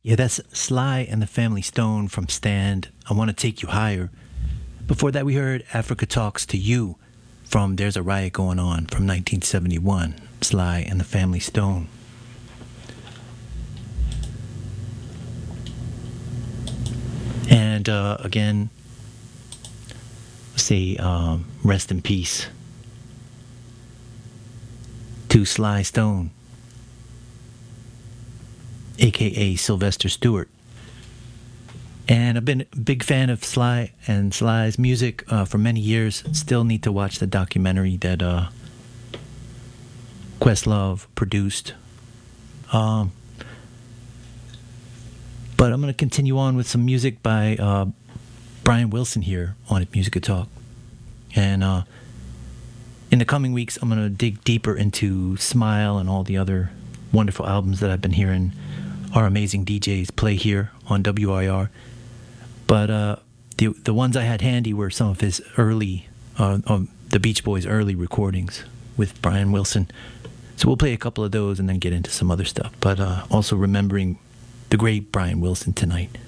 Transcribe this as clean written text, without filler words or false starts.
Yeah, that's Sly and the Family Stone from Stand. I Want to Take You Higher. Before that, we heard Africa Talks to You from There's a Riot Going On from 1971. Sly and the Family Stone. And again, say rest in peace to Sly Stone, aka Sylvester Stewart. And I've been a big fan of Sly and Sly's music for many years. Still need to watch the documentary that Questlove produced. But I'm going to continue on with some music by Brian Wilson here on Musica Talk. And in the coming weeks, I'm going to dig deeper into Smile and all the other wonderful albums that I've been hearing our amazing DJs play here on WIR. But the ones I had handy were some of his early, the Beach Boys' early recordings with Brian Wilson. So we'll play a couple of those and then get into some other stuff. But also remembering the great Brian Wilson tonight.